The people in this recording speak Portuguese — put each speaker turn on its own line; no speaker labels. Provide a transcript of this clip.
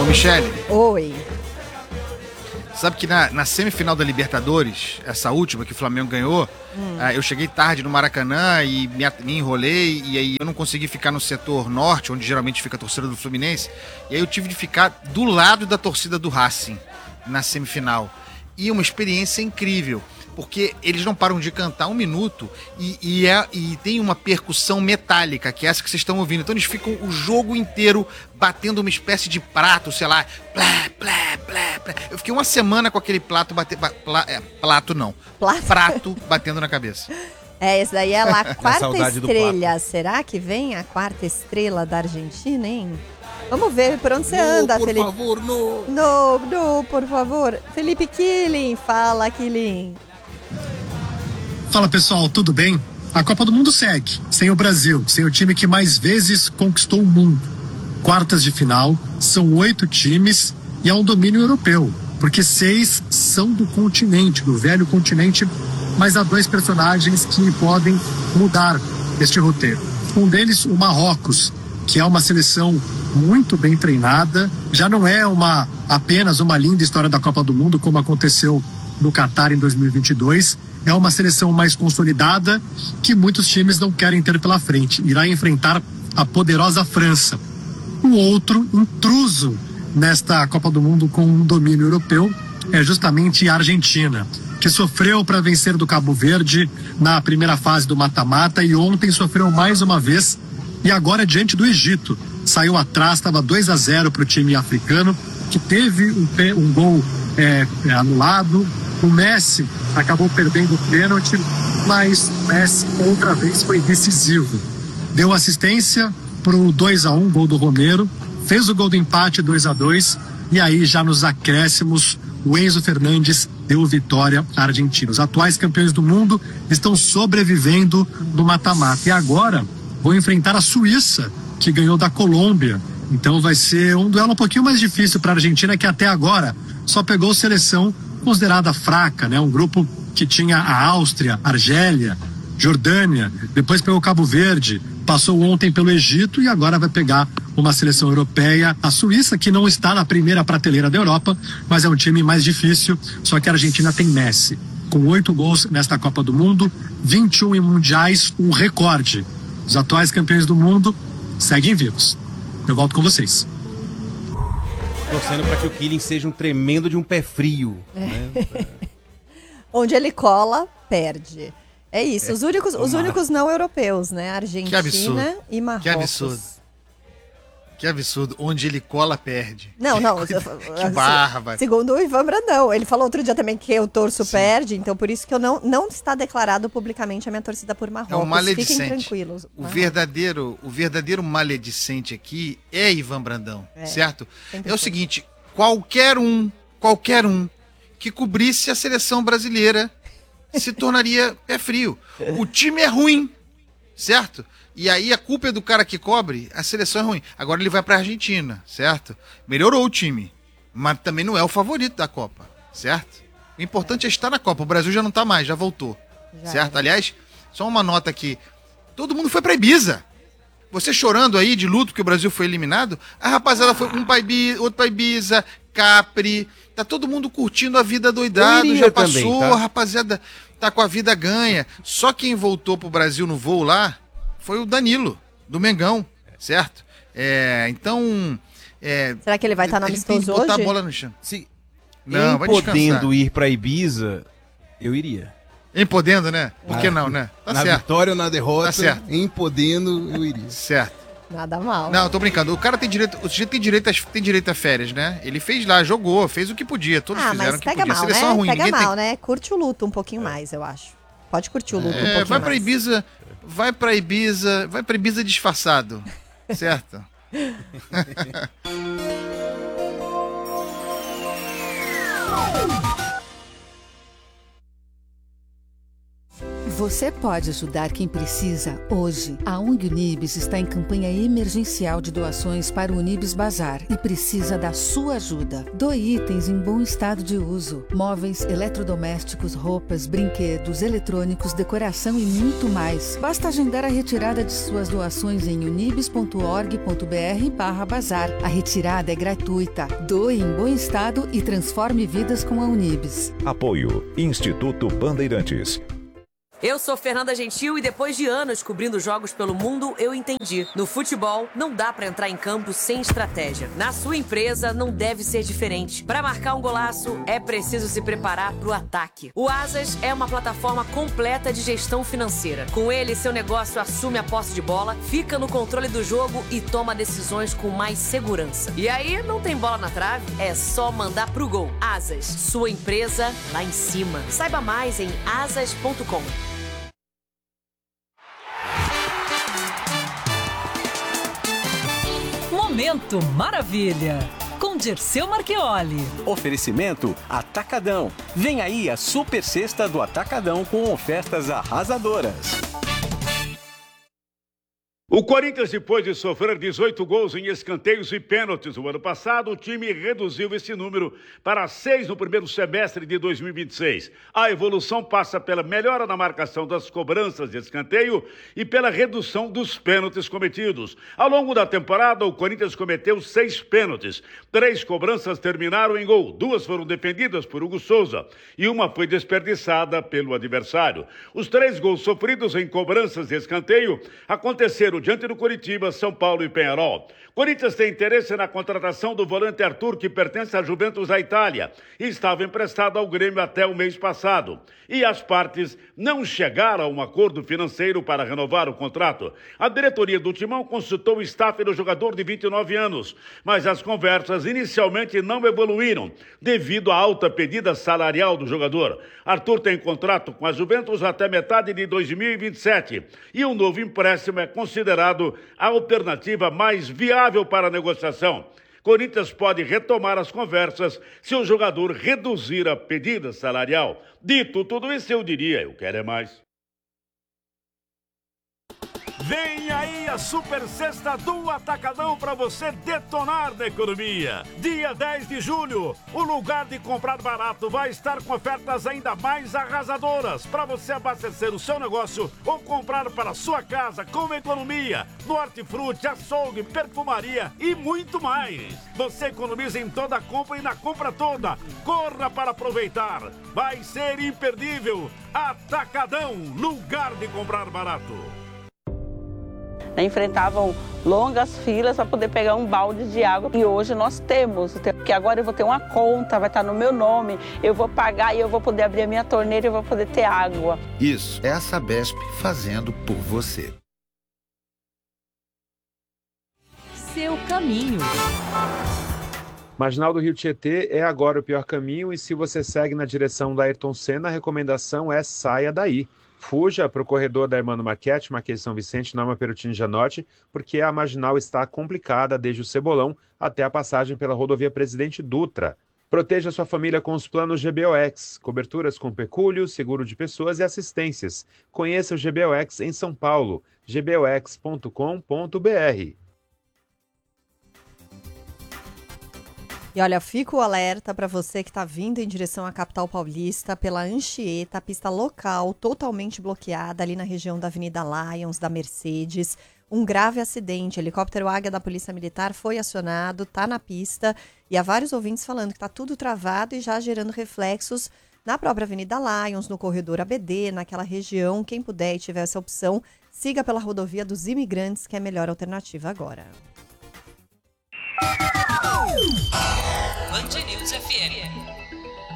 Ô, Michele.
Oi.
Sabe que na semifinal da Libertadores, essa última que o Flamengo ganhou, eu cheguei tarde no Maracanã e me enrolei, e aí eu não consegui ficar no setor norte, onde geralmente fica a torcida do Fluminense, e aí eu tive de ficar do lado da torcida do Racing na semifinal. E uma experiência incrível, porque eles não param de cantar um minuto e tem uma percussão metálica, que é essa que vocês estão ouvindo. Então eles ficam o jogo inteiro batendo uma espécie de prato, sei lá, plá, plá, plá, plá. Eu fiquei uma semana com aquele prato batendo na cabeça.
Esse daí é lá a quarta estrela. Será que vem a quarta estrela da Argentina, hein? Vamos ver por onde você anda, Felipe.
Por favor, não.
Não, por favor. Felipe Killing, fala, Killing.
Fala pessoal, tudo bem? A Copa do Mundo segue, sem o Brasil, sem o time que mais vezes conquistou o mundo. Quartas de final, são 8 times e é um domínio europeu, porque 6 são do continente, do velho continente, mas há 2 personagens que podem mudar este roteiro. Um deles, o Marrocos, que é uma seleção muito bem treinada, já não é apenas uma linda história da Copa do Mundo, como aconteceu no Catar em 2022, é uma seleção mais consolidada que muitos times não querem ter pela frente. Irá enfrentar a poderosa França. O outro intruso nesta Copa do Mundo com um domínio europeu é justamente a Argentina, que sofreu para vencer do Cabo Verde na primeira fase do mata-mata e ontem sofreu mais uma vez e agora diante do Egito. Saiu atrás, estava 2-0 para o time africano, que teve um gol anulado. O Messi acabou perdendo o pênalti, mas o Messi outra vez foi decisivo. Deu assistência para o 2-1, gol do Romero, fez o gol do empate 2-2 e aí já nos acréscimos o Enzo Fernandes deu vitória à Argentina. Os atuais campeões do mundo estão sobrevivendo no mata-mata e agora vão enfrentar a Suíça, que ganhou da Colômbia. Então vai ser um duelo um pouquinho mais difícil para a Argentina, que até agora só pegou seleção considerada fraca, né? Um grupo que tinha a Áustria, Argélia, Jordânia, depois pegou Cabo Verde, passou ontem pelo Egito e agora vai pegar uma seleção europeia, a Suíça, que não está na primeira prateleira da Europa, mas é um time mais difícil, só que a Argentina tem Messi, com 8 gols nesta Copa do Mundo, 21 em mundiais, um recorde. Os atuais campeões do mundo seguem vivos. Eu volto com vocês.
Torcendo para que o Killing seja um tremendo de um pé frio. Né?
Onde ele cola, perde. É isso. Os únicos não europeus, né? Argentina e Marrocos.
Que absurdo. Que absurdo. Onde ele cola, perde.
Não.
Que barra, vai.
Segundo o Ivan Brandão. Ele falou outro dia também que eu torço perde, então por isso que eu não está declarado publicamente a minha torcida por Marrocos.
É um maledicente.
Fiquem tranquilos.
O verdadeiro maledicente aqui é Ivan Brandão, certo? É o seguinte, qualquer um que cobrisse a seleção brasileira se tornaria pé frio. O time é ruim, certo? E aí a culpa é do cara que cobre, a seleção é ruim. Agora ele vai pra Argentina, certo? Melhorou o time, mas também não é o favorito da Copa, certo? O importante é estar na Copa. O Brasil já não tá mais, já voltou, certo? Aliás, só uma nota aqui. Todo mundo foi pra Ibiza. Você chorando aí de luto porque o Brasil foi eliminado, a rapaziada foi um pra Ibiza, outro pra Ibiza, Capri. Tá todo mundo curtindo a vida doidado, já passou, também, tá? A rapaziada tá com a vida ganha. Só quem voltou pro Brasil no voo lá foi o Danilo, do Mengão, certo? Então...
será que ele vai estar no amistoso hoje?
Botar a bola no chão.
Se
não, vai
podendo ir pra Ibiza, eu iria.
Em podendo, né? Por que não, né? Tá
na
certo.
Vitória ou na derrota,
tá certo.
Em podendo, eu iria.
Certo.
Nada mal.
Não, tô brincando. O cara tem direito a férias, né? Ele fez lá, jogou, fez o que podia. Todos fizeram o que podia.
Mal,
seleção
né?
ruim.
Pega mal, né? Curte o luto um pouquinho mais, eu acho. Pode curtir o luto um pouquinho
vai pra
mais.
Ibiza, vai pra Ibiza disfarçado, certo?
Você pode ajudar quem precisa hoje. A ONG Unibis está em campanha emergencial de doações para o Unibis Bazar e precisa da sua ajuda. Doe itens em bom estado de uso. Móveis, eletrodomésticos, roupas, brinquedos, eletrônicos, decoração e muito mais. Basta agendar a retirada de suas doações em unibis.org.br/bazar. A retirada é gratuita. Doe em bom estado e transforme vidas com a Unibis.
Apoio Instituto Bandeirantes.
Eu sou Fernanda Gentil e depois de anos cobrindo jogos pelo mundo, eu entendi. No futebol, não dá pra entrar em campo sem estratégia. Na sua empresa, não deve ser diferente. Pra marcar um golaço, é preciso se preparar pro ataque. O Asas é uma plataforma completa de gestão financeira. Com ele, seu negócio assume a posse de bola, fica no controle do jogo e toma decisões com mais segurança. E aí, não tem bola na trave? É só mandar pro gol. Asas, sua empresa lá em cima. Saiba mais em asas.com.
Momento Maravilha, com Dirceu Marchioli.
Oferecimento Atacadão. Vem aí a super sexta do Atacadão com ofertas arrasadoras.
O Corinthians, depois de sofrer 18 gols em escanteios e pênaltis no ano passado, o time reduziu esse número para 6 no primeiro semestre de 2026. A evolução passa pela melhora na marcação das cobranças de escanteio e pela redução dos pênaltis cometidos. Ao longo da temporada, o Corinthians cometeu 6 pênaltis. 3 cobranças terminaram em gol, 2 foram defendidas por Hugo Souza e uma foi desperdiçada pelo adversário. Os 3 gols sofridos em cobranças de escanteio aconteceram diante do Coritiba, São Paulo e Peñarol. Corinthians tem interesse na contratação do volante Arthur, que pertence à Juventus da Itália e estava emprestado ao Grêmio até o mês passado. E as partes não chegaram a um acordo financeiro para renovar o contrato. A diretoria do Timão consultou o staff do jogador de 29 anos, mas as conversas inicialmente não evoluíram devido à alta pedida salarial do jogador. Arthur tem contrato com a Juventus até metade de 2027 e um novo empréstimo é considerado a alternativa mais viável para a negociação. Corinthians pode retomar as conversas se o jogador reduzir a pedida salarial. Dito tudo isso, eu diria, eu quero é mais. Vem aí a super sexta do Atacadão para você detonar na economia. Dia 10 de julho, o lugar de comprar barato vai estar com ofertas ainda mais arrasadoras para você abastecer o seu negócio ou comprar para sua casa com economia. No hortifruti, açougue, perfumaria e muito mais. Você economiza em toda a compra e na compra toda. Corra para aproveitar. Vai ser imperdível. Atacadão, lugar de comprar barato.
Enfrentavam longas filas para poder pegar um balde de água. E hoje nós temos, porque agora eu vou ter uma conta, vai estar no meu nome, eu vou pagar e eu vou poder abrir a minha torneira e eu vou poder ter água.
Isso é a Sabesp fazendo por você.
Seu caminho.
Marginal do Rio Tietê é agora o pior caminho e se você segue na direção da Ayrton Senna, a recomendação é saia daí. Fuja para o corredor da Hermano Marchetti, Marquês de São Vicente, Norma Perutini Janotti, porque a marginal está complicada desde o Cebolão até a passagem pela rodovia Presidente Dutra. Proteja sua família com os planos GBOX, coberturas com pecúlio, seguro de pessoas e assistências. Conheça o GBOX em São Paulo, gbox.com.br.
E olha, fica o alerta para você que está vindo em direção à capital paulista pela Anchieta, pista local totalmente bloqueada ali na região da Avenida Lions, da Mercedes. Um grave acidente, helicóptero Águia da Polícia Militar foi acionado, está na pista e há vários ouvintes falando que está tudo travado e já gerando reflexos na própria Avenida Lions, no corredor ABD, naquela região. Quem puder e tiver essa opção, siga pela rodovia dos Imigrantes, que é a melhor alternativa agora.
Band News FM.